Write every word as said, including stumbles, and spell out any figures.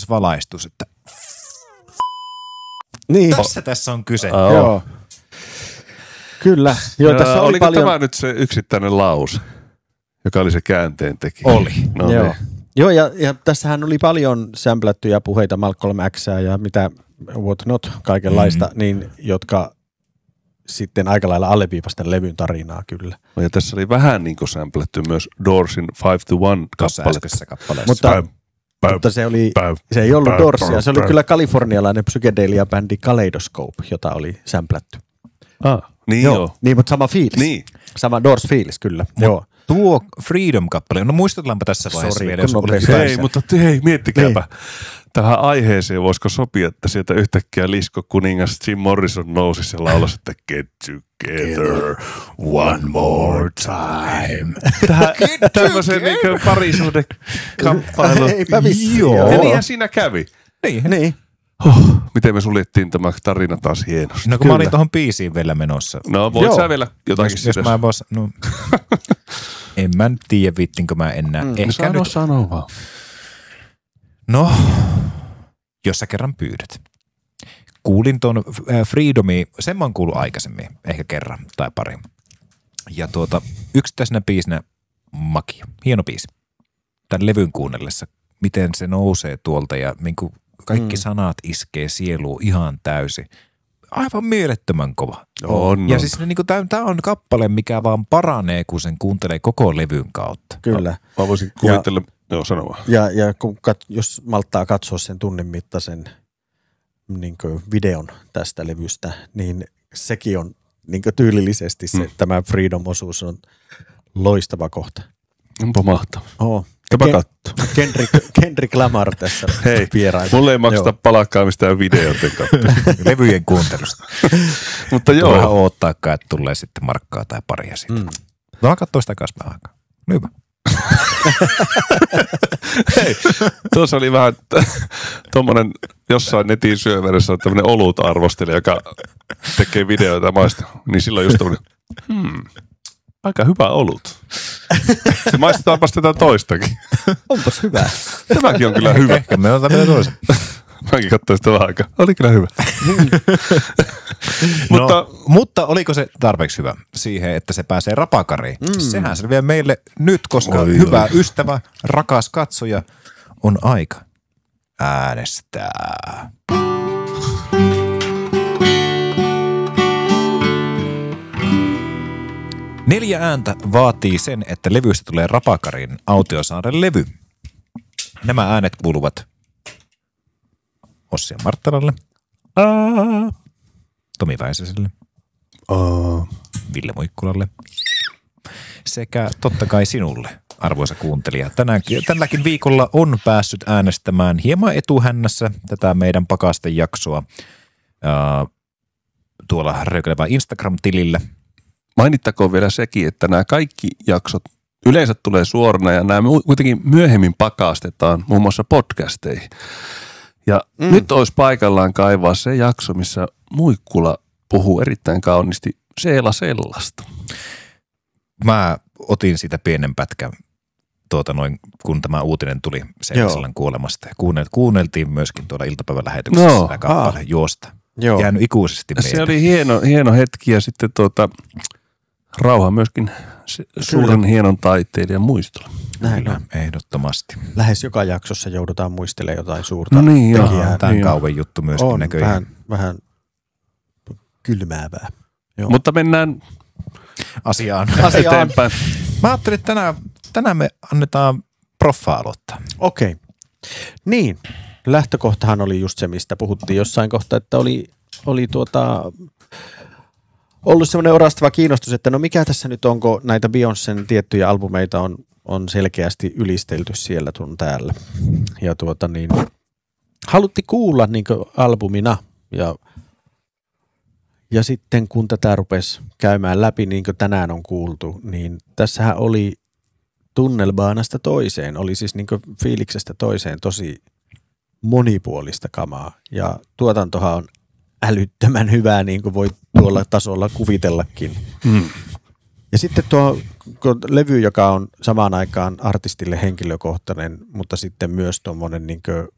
valaistus, että niin. tässä tässä on kyse. Oh. Joo. Kyllä. Joo, ja tässä oli oliko paljon... tämä nyt se yksittäinen lause, joka oli se käänteen tekijä? Oli. No, Joo. niin. Joo, ja, ja tässähän oli paljon sämplättyjä puheita Malcolm X:ää ja mitä what not kaikenlaista, mm-hmm. niin, jotka sitten aika lailla alleviivasta levyn tarinaa kyllä. No, ja tässä oli vähän niin kuin sämplätty myös Doorsin Five to One kappaletta. kappaleessa. Mutta, Päin, päin, mutta se, oli, päin, se ei ollut päin, Doorsia, päin, se oli päin. kyllä kalifornialainen psykedelia-bändi Kaleidoscope, jota oli sämplätty. Ah, niin joo. joo. Niin, mutta sama fiilis. Niin. Sama Doors-fiilis kyllä, Mut joo. Tuo Freedom-kappale, no muistetaanpa tässä vaiheessa Sorry, vielä, kun jos nopeasti oli Hei, mutta hei, miettikääpä. Niin. Tähän aiheeseen voisiko sopia, että sieltä yhtäkkiä Lisko kuningas Jim Morrison nousisi ja laulasi, että get together one more time. Tähän tämmöisen niin parisuuden kamppailu. Eipä vissiin. Joo. Joo. Ja niinhän siinä kävi. Niin. Niin. Huh, miten me suljettiin tämä tarina taas hienosti. No kun Kyllä. mä olin tuohon biisiin vielä menossa. No voit Joo. sä vielä jotakin Jos, jos sitä? mä vois, no, en mä nyt tiedä vittinkö mä enää. Mm, Ehkä sano, nyt. sano vaan. No, jos sä kerran pyydät. Kuulin ton äh, Freedomi, sen mä oon kuullut aikaisemmin, ehkä kerran tai pari. Ja tuota, yksittäisenä biisinä makia, hieno biisi. Tän levyn kuunnellessa, miten se nousee tuolta ja niin kuin kaikki mm. sanat iskee sieluun ihan täysin. Aivan mielettömän kova. On, ja on. siis niin tämä on kappale, mikä vaan paranee, kun sen kuuntelee koko levyn kautta. Kyllä. Mä voisin kuvitella, ja, joo sano vaan. Ja, ja kun kat, jos malttaa katsoa sen tunnin mittaisen niin videon tästä levystä, niin sekin on niin tyylillisesti se, mm. tämä Freedom-osuus on loistava kohta. Onpa mahtava. Oh. Käpä Ken- katso. Kendrick, Kendrick Lamar tässä Hei, vierailla. mulle ei makseta palakkaa mistään videoiden kautta. Levyjen kuuntelusta. Mutta Joo. Vähän joo. odottaakaan, että tulee sitten markkaa tai paria siitä. Mm. No, katsoa sitä kanssa vähän aikaa. Hyvä. Hei, tuossa oli vähän tuommoinen jossain netin syöveressä on tämmöinen olut-arvostelija, joka tekee videoita ja maistaa. Niin silloin just tämmöinen, hmm, aika hyvä olut. Se maistetaanpas tätä toistakin. Onpas hyvä. Tämäkin on kyllä hyvä. Ehkä me otamme toisen. Mäkin katsoin sitä vähän aikaa. Oli kyllä hyvä. No, mutta, mutta oliko se tarpeeksi hyvä siihen, että se pääsee rapakariin? Mm. Sehän selviää meille nyt, koska oi, hyvä oi. ystävä, rakas katsoja, on aika äänestää. Neljä ääntä vaatii sen, että levystä tulee Rapakarin Autiosaaren levy. Nämä äänet kuuluvat Ossi Marttalalle, aa, Tomi Väisäselle, aa. Ville Muikkulalle sekä totta kai sinulle, arvoisa kuuntelija. Tänäänkin, tälläkin viikolla on päässyt äänestämään hieman etuhännässä tätä meidän pakastejaksoa ää, tuolla Rökelevä Instagram-tilillä. Mainittakoon vielä sekin, että nämä kaikki jaksot yleensä tulee suorana ja nämä kuitenkin myöhemmin pakastetaan muun muassa podcasteihin. Ja mm. nyt olisi paikallaan kaivaa se jakso, missä Muikkula puhuu erittäin kauniisti Seela Sellasta. Mä otin sitä pienen pätkän, tuota noin, kun tämä uutinen tuli Seela Sellan kuolemasta. Kuunnel, kuunneltiin myöskin tuolla iltapäivän lähetyksessä No, sitä kappale ah. juosta. Joo. Jäänyt ikuisesti Se meille. oli hieno, hieno hetki ja sitten tuota, rauha myöskin se, suuren hienon taiteilijan muistolla. Näin Kyllä, on. ehdottomasti. Lähes joka jaksossa joudutaan muistelemaan jotain suurta No niin, joo. tekijää. Tämän niin kauan juttu myöskin On näköjään. vähän, vähän kylmäävää. Joo. Mutta mennään Asiaan. Asiaan. eteenpäin. Mä ajattelin, että tänään, tänään me annetaan proffa aloittaa. Okei. Niin, lähtökohtahan oli just se, mistä puhuttiin jossain kohtaa, että oli, oli tuota, ollut semmoinen orastava kiinnostus, että no mikä tässä nyt onko näitä Beyoncén tiettyjä albumeita on, on selkeästi ylistelty siellä tun täällä. Ja tuota niin, halutti kuulla niin kuin albumina ja Ja sitten kun tätä rupesi käymään läpi, niin kuin tänään on kuultu, niin tässähän oli tunnelbaanasta toiseen, oli siis niin kuin fiiliksestä toiseen tosi monipuolista kamaa. Ja tuotantohan on älyttömän hyvää, niin kuin voi tuolla tasolla kuvitellakin. Mm. Ja sitten tuo levy, joka on samaan aikaan artistille henkilökohtainen, mutta sitten myös tuommoinen niin kuin